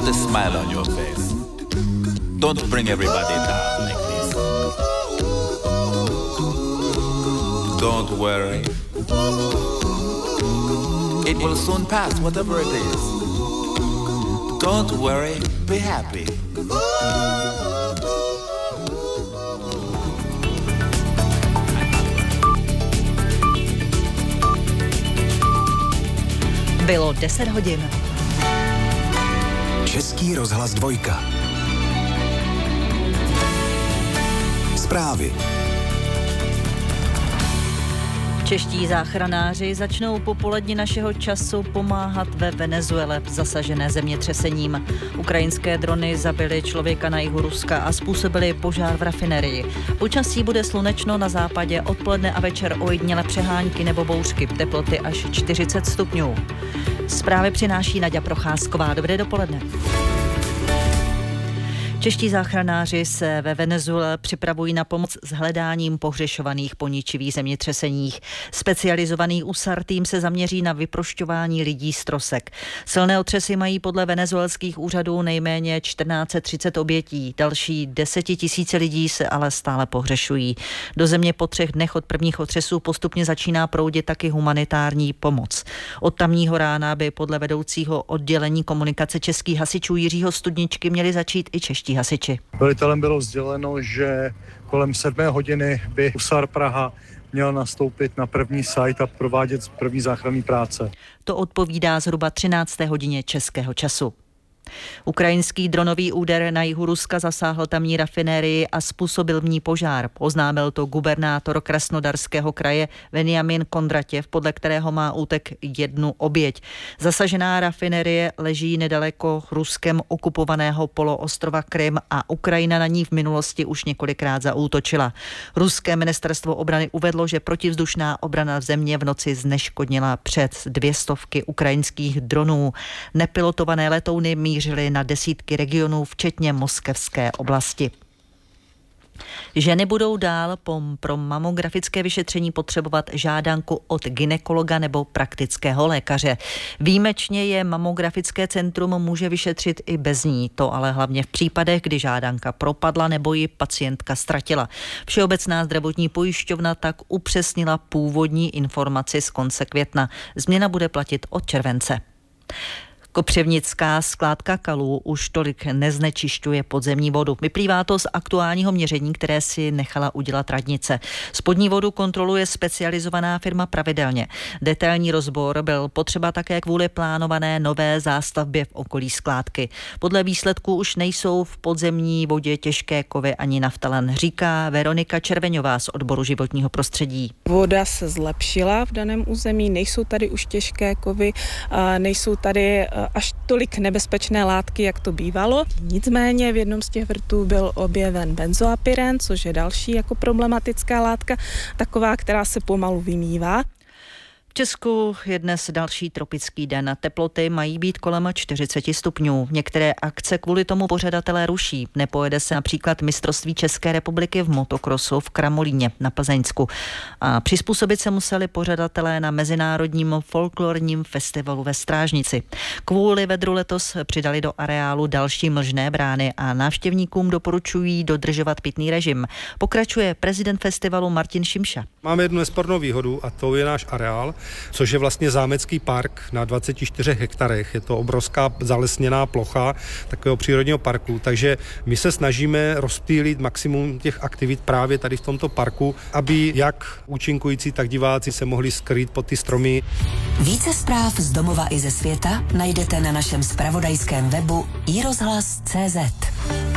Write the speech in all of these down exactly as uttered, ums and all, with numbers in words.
Put a smile on your face. Don't bring everybody down like this. Don't worry. It will soon pass, whatever it is. Don't worry, be happy. Bylo deset hodin. Český rozhlas dvojka. Zprávy. Čeští záchranáři začnou popoledni našeho času pomáhat ve Venezuele zasažené zemětřesením. Ukrajinské drony zabily člověka na jihu Ruska a způsobily požár v rafinerii. Počasí bude slunečno na západě, odpoledne a večer ojediněle přehánky nebo bouřky, teploty až čtyřicet stupňů. Zprávy přináší Naďa Procházková. Dobré dopoledne. Čeští záchranáři se ve Venezuele připravují na pomoc s hledáním pohřešovaných po ničivých zemětřeseních. Specializovaný U S A R tým se zaměří na vyprošťování lidí z trosek. Silné otřesy mají podle venezuelských úřadů nejméně čtrnáct set třicet obětí. Další desetitisíce lidí se ale stále pohřešují. Do země po třech dnech od prvních otřesů postupně začíná proudit taky humanitární pomoc. Od tamního rána by podle vedoucího oddělení komunikace českých hasičů Jiřího Studničky měli začít i čeští hasiči. Velitelem bylo sděleno, že kolem sedmé hodiny by U S A R Praha měl nastoupit na první site a provádět první záchranné práce. To odpovídá zhruba třinácté hodině českého času. Ukrajinský dronový úder na jihu Ruska zasáhl tamní rafinérii a způsobil v ní požár. Oznámil to gubernátor Krasnodarského kraje Veniamin Kondratěv, podle kterého má útek jednu oběť. Zasažená rafinérie leží nedaleko Ruskem okupovaného poloostrova Krym a Ukrajina na ní v minulosti už několikrát zaútočila. Ruské ministerstvo obrany uvedlo, že protivzdušná obrana v země v noci zneškodnila přes dvě stovky ukrajinských dronů. Nepilotované letouny mířily na desítky regionů, včetně moskevské oblasti. Ženy budou dál pro mamografické vyšetření potřebovat žádanku od gynekologa nebo praktického lékaře. Výjimečně je mamografické centrum může vyšetřit i bez ní, to ale hlavně v případech, kdy žádanka propadla nebo ji pacientka ztratila. Všeobecná zdravotní pojišťovna tak upřesnila původní informaci z konce května. Změna bude platit od července. Kopřivnická skládka kalů už tolik neznečišťuje podzemní vodu. Vyplývá to z aktuálního měření, které si nechala udělat radnice. Spodní vodu kontroluje specializovaná firma pravidelně. Detailní rozbor byl potřeba také kvůli plánované nové zástavbě v okolí skládky. Podle výsledků už nejsou v podzemní vodě těžké kovy ani naftalan, říká Veronika Červeňová z odboru životního prostředí. Voda se zlepšila v daném území, nejsou tady už těžké kovy, nejsou tady až tolik nebezpečné látky, jak to bývalo. Nicméně v jednom z těch vrtů byl objeven benzoapyren, což je další jako problematická látka, taková, která se pomalu vymývá. V Česku je dnes další tropický den. Teploty mají být kolem čtyřicet stupňů. Některé akce kvůli tomu pořadatelé ruší. Nepojede se například mistrovství České republiky v motokrosu v Kramolíně na Plzeňsku. A přizpůsobit se museli pořadatelé na mezinárodním folklorním festivalu ve Strážnici. Kvůli vedru letos přidali do areálu další mlžné brány a návštěvníkům doporučují dodržovat pitný režim. Pokračuje prezident festivalu Martin Šimša. Máme jednu nespornou výhodu a to je náš areál, což je vlastně zámecký park na dvaceti čtyřech hektarech. Je to obrovská zalesněná plocha takového přírodního parku, takže my se snažíme rozptýlit maximum těch aktivit právě tady v tomto parku, aby jak účinkující, tak diváci se mohli skrýt pod ty stromy. Více zpráv z domova i ze světa najdete na našem zpravodajském webu i rozhlas tečka cé zet.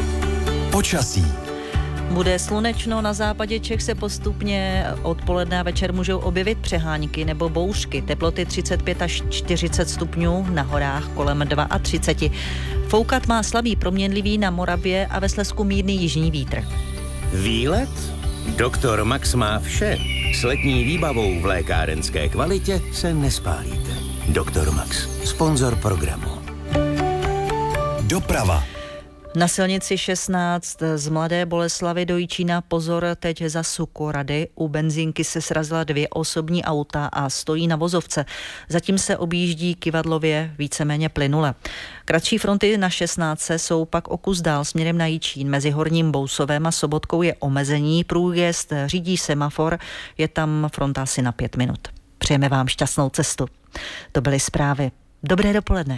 Počasí. Bude slunečno, na západě Čech se postupně odpoledne a večer můžou objevit přehánky nebo bouřky. Teploty třicet pět až čtyřicet stupňů, na horách kolem třicet dva. Foukat má slabý proměnlivý na Moravě a ve Slezsku mírný jižní vítr. Výlet? Doktor Max má vše. S letní výbavou v lékárenské kvalitě se nespálíte. Doktor Max, sponzor programu. Doprava. Na silnici šestnáct z Mladé Boleslavi do Jičína pozor teď za Sukorady. U benzínky se srazila dvě osobní auta a stojí na vozovce. Zatím se objíždí Kyvadlově víceméně plynule. Kratší fronty na šestnáct jsou pak o kus dál směrem na Jičín. Mezi Horním Bousovem a Sobotkou je omezení. Průjezd řídí semafor, je tam fronta asi na pět minut. Přejeme vám šťastnou cestu. To byly zprávy. Dobré dopoledne.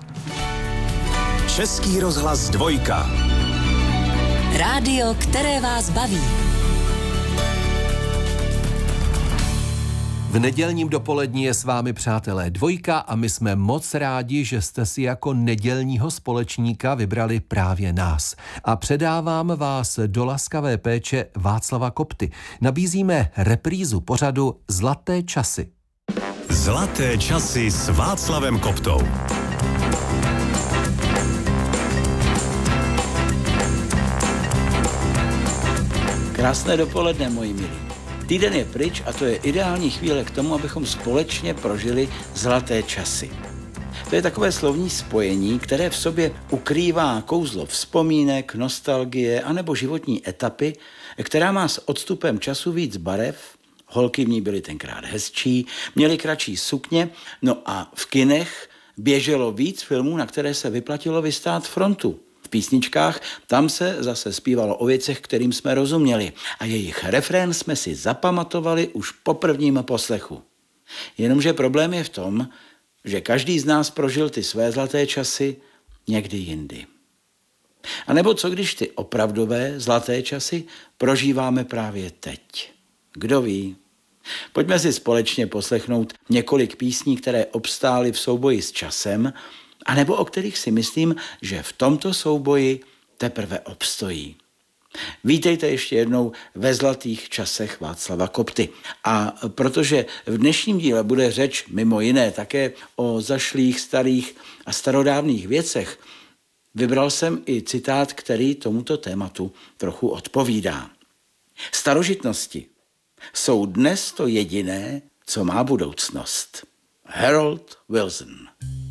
Český rozhlas dvojka. Rádio, které vás baví. V nedělním dopolední je s vámi, přátelé, dvojka a my jsme moc rádi, že jste si jako nedělního společníka vybrali právě nás. A předávám vás do laskavé péče Václava Kopty. Nabízíme reprízu pořadu Zlaté časy. Zlaté časy s Václavem Koptou. Krásné dopoledne, moji milí. Týden je pryč a to je ideální chvíle k tomu, abychom společně prožili zlaté časy. To je takové slovní spojení, které v sobě ukrývá kouzlo vzpomínek, nostalgie anebo životní etapy, která má s odstupem času víc barev. Holky v ní byly tenkrát hezčí, měly kratší sukně, no a v kinech běželo víc filmů, na které se vyplatilo vystát frontu. V písničkách tam se zase zpívalo o věcech, kterým jsme rozuměli a jejich refrén jsme si zapamatovali už po prvním poslechu. Jenomže problém je v tom, že každý z nás prožil ty své zlaté časy někdy jindy. A nebo co když ty opravdové zlaté časy prožíváme právě teď? Kdo ví? Pojďme si společně poslechnout několik písní, které obstály v souboji s časem, anebo o kterých si myslím, že v tomto souboji teprve obstojí. Vítejte ještě jednou ve zlatých časech Václava Kopty. A protože v dnešním díle bude řeč mimo jiné také o zašlých, starých a starodávných věcech, vybral jsem i citát, který tomuto tématu trochu odpovídá. Starožitnosti jsou dnes to jediné, co má budoucnost. Harold Wilson.